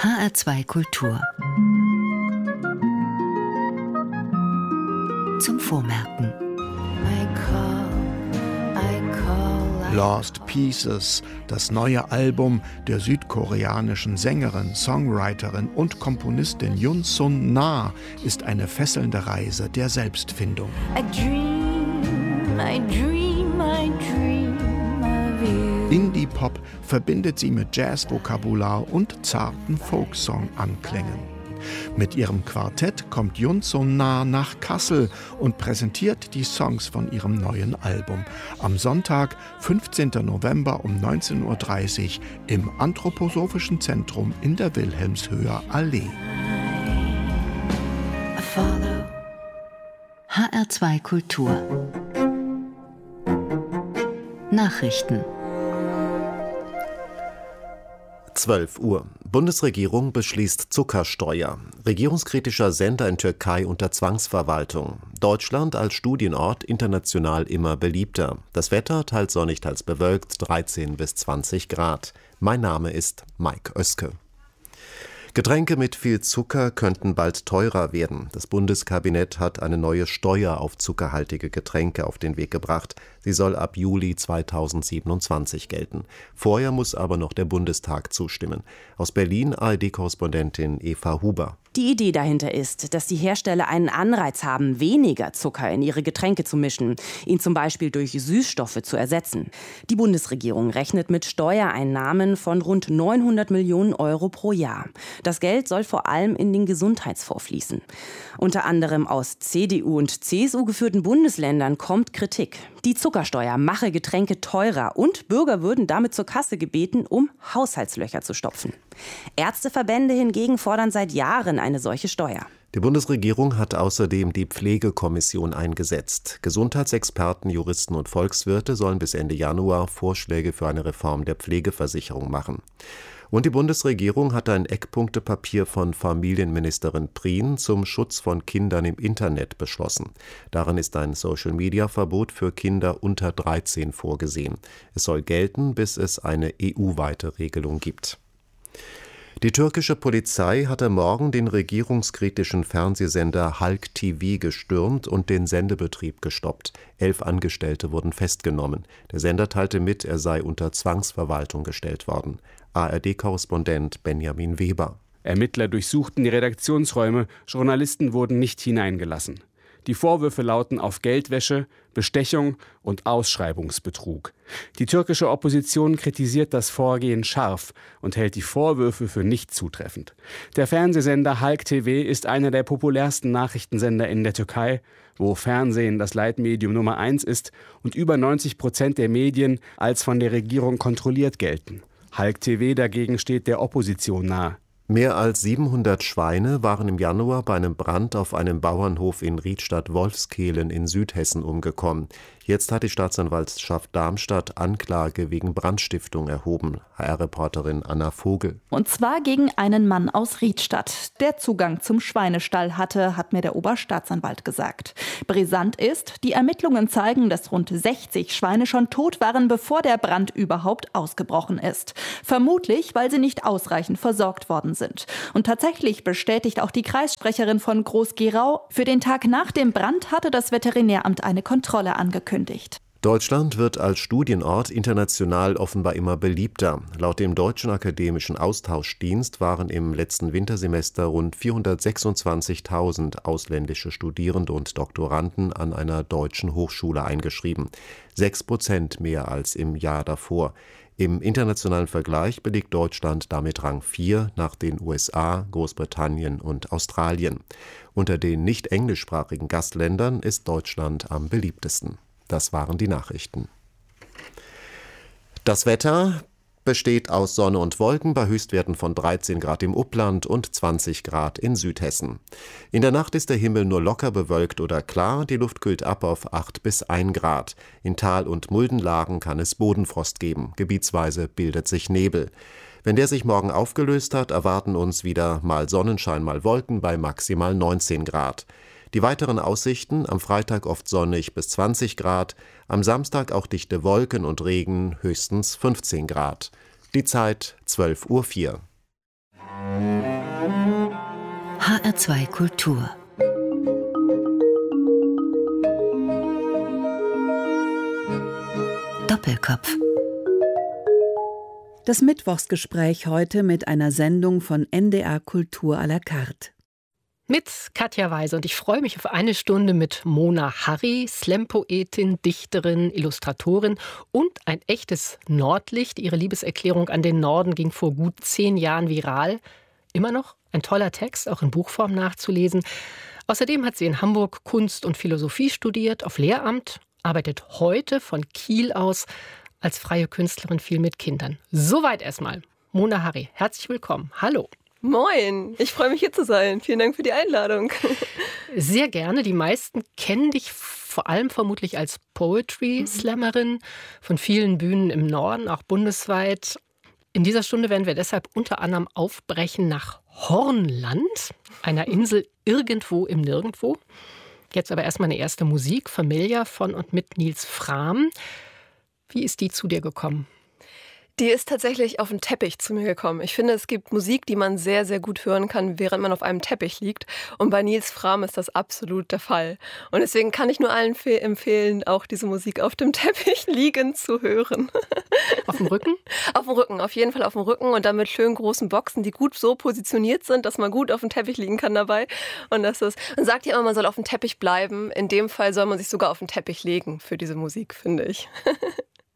HR2 Kultur. Zum Vormerken. Lost Pieces, das neue Album der südkoreanischen Sängerin, Songwriterin und Komponistin Yoon Sun Na, ist eine fesselnde Reise der Selbstfindung. Indie-Pop verbindet sie mit Jazz-Vokabular und zarten Folksong-Anklängen. Mit ihrem Quartett kommt Yoon Sun Na nach Kassel und präsentiert die Songs von ihrem neuen Album. Am Sonntag, 15. November um 19.30 Uhr im Anthroposophischen Zentrum in der Wilhelmshöher Allee. HR2 Kultur. Nachrichten. 12 Uhr. Bundesregierung beschließt Zuckersteuer. Regierungskritischer Sender in Türkei unter Zwangsverwaltung. Deutschland als Studienort international immer beliebter. Das Wetter teils sonnig, teils bewölkt, 13 bis 20 Grad. Mein Name ist Mike Oeske. Getränke mit viel Zucker könnten bald teurer werden. Das Bundeskabinett hat eine neue Steuer auf zuckerhaltige Getränke auf den Weg gebracht. Sie soll ab Juli 2027 gelten. Vorher muss aber noch der Bundestag zustimmen. Aus Berlin ARD-Korrespondentin Eva Huber. Die Idee dahinter ist, dass die Hersteller einen Anreiz haben, weniger Zucker in ihre Getränke zu mischen, ihn zum Beispiel durch Süßstoffe zu ersetzen. Die Bundesregierung rechnet mit Steuereinnahmen von rund 900 Millionen Euro pro Jahr. Das Geld soll vor allem in den Gesundheitsfonds fließen. Unter anderem aus CDU und CSU geführten Bundesländern kommt Kritik. Die Zuckersteuer mache Getränke teurer und Bürger würden damit zur Kasse gebeten, um Haushaltslöcher zu stopfen. Ärzteverbände hingegen fordern seit Jahren eine solche Steuer. Die Bundesregierung hat außerdem die Pflegekommission eingesetzt. Gesundheitsexperten, Juristen und Volkswirte sollen bis Ende Januar Vorschläge für eine Reform der Pflegeversicherung machen. Und die Bundesregierung hat ein Eckpunktepapier von Familienministerin Prien zum Schutz von Kindern im Internet beschlossen. Darin ist ein Social-Media-Verbot für Kinder unter 13 vorgesehen. Es soll gelten, bis es eine EU-weite Regelung gibt. Die türkische Polizei hat am Morgen den regierungskritischen Fernsehsender Halk TV gestürmt und den Sendebetrieb gestoppt. 11 Angestellte wurden festgenommen. Der Sender teilte mit, er sei unter Zwangsverwaltung gestellt worden. ARD-Korrespondent Benjamin Weber. Ermittler durchsuchten die Redaktionsräume, Journalisten wurden nicht hineingelassen. Die Vorwürfe lauten auf Geldwäsche, Bestechung und Ausschreibungsbetrug. Die türkische Opposition kritisiert das Vorgehen scharf und hält die Vorwürfe für nicht zutreffend. Der Fernsehsender Halk TV ist einer der populärsten Nachrichtensender in der Türkei, wo Fernsehen das Leitmedium Nummer 1 ist und über 90% der Medien als von der Regierung kontrolliert gelten. Halk TV dagegen steht der Opposition nahe. Mehr als 700 Schweine waren im Januar bei einem Brand auf einem Bauernhof in Riedstadt-Wolfskehlen in Südhessen umgekommen. Jetzt hat die Staatsanwaltschaft Darmstadt Anklage wegen Brandstiftung erhoben. HR-Reporterin Anna Vogel. Und zwar gegen einen Mann aus Riedstadt, der Zugang zum Schweinestall hatte, hat mir der Oberstaatsanwalt gesagt. Brisant ist, die Ermittlungen zeigen, dass rund 60 Schweine schon tot waren, bevor der Brand überhaupt ausgebrochen ist. Vermutlich, weil sie nicht ausreichend versorgt worden sind. Und tatsächlich bestätigt auch die Kreissprecherin von Groß-Gerau, für den Tag nach dem Brand hatte das Veterinäramt eine Kontrolle angekündigt. Deutschland wird als Studienort international offenbar immer beliebter. Laut dem Deutschen Akademischen Austauschdienst waren im letzten Wintersemester rund 426.000 ausländische Studierende und Doktoranden an einer deutschen Hochschule eingeschrieben. 6% mehr als im Jahr davor. Im internationalen Vergleich belegt Deutschland damit Rang 4 nach den USA, Großbritannien und Australien. Unter den nicht englischsprachigen Gastländern ist Deutschland am beliebtesten. Das waren die Nachrichten. Das Wetter besteht aus Sonne und Wolken bei Höchstwerten von 13 Grad im Upland und 20 Grad in Südhessen. In der Nacht ist der Himmel nur locker bewölkt oder klar, die Luft kühlt ab auf 8 bis 1 Grad. In Tal- und Muldenlagen kann es Bodenfrost geben, gebietsweise bildet sich Nebel. Wenn der sich morgen aufgelöst hat, erwarten uns wieder mal Sonnenschein, mal Wolken bei maximal 19 Grad. Die weiteren Aussichten: am Freitag oft sonnig bis 20 Grad, am Samstag auch dichte Wolken und Regen, höchstens 15 Grad. Die Zeit 12:04 Uhr. HR2 Kultur. Doppelkopf. Das Mittwochsgespräch heute mit einer Sendung von NDR Kultur à la carte. Mit Katja Weise, und ich freue mich auf eine Stunde mit Mona Harry, Slam-Poetin, Dichterin, Illustratorin und ein echtes Nordlicht. Ihre Liebeserklärung an den Norden ging vor gut 10 Jahren viral. Immer noch ein toller Text, auch in Buchform nachzulesen. Außerdem hat sie in Hamburg Kunst und Philosophie studiert, auf Lehramt, arbeitet heute von Kiel aus als freie Künstlerin viel mit Kindern. Soweit erstmal. Mona Harry, herzlich willkommen. Hallo. Moin, ich freue mich hier zu sein. Vielen Dank für die Einladung. Sehr gerne. Die meisten kennen dich vor allem vermutlich als Poetry-Slammerin von vielen Bühnen im Norden, auch bundesweit. In dieser Stunde werden wir deshalb unter anderem aufbrechen nach Hornland, einer Insel irgendwo im Nirgendwo. Jetzt aber erstmal eine erste Musik, Familia von und mit Nils Frahm. Wie ist die zu dir gekommen? Die ist tatsächlich auf den Teppich zu mir gekommen. Ich finde, es gibt Musik, die man sehr, sehr gut hören kann, während man auf einem Teppich liegt. Und bei Nils Frahm ist das absolut der Fall. Und deswegen kann ich nur allen empfehlen, auch diese Musik auf dem Teppich liegend zu hören. Auf dem Rücken? Auf dem Rücken, auf jeden Fall auf dem Rücken. Und dann mit schönen großen Boxen, die gut so positioniert sind, dass man gut auf dem Teppich liegen kann dabei. Und das ist, man sagt ja immer, man soll auf dem Teppich bleiben. In dem Fall soll man sich sogar auf den Teppich legen für diese Musik, finde ich.